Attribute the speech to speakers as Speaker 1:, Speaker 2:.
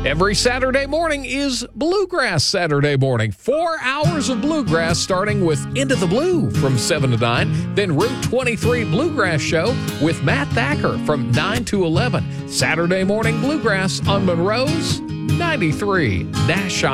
Speaker 1: Every Saturday morning is Bluegrass Saturday morning. 4 hours of bluegrass starting with Into the Blue from 7 to 9. Then Route 23 Bluegrass Show with Matt Thacker from 9 to 11. Saturday morning bluegrass on Monroe's 93 Nash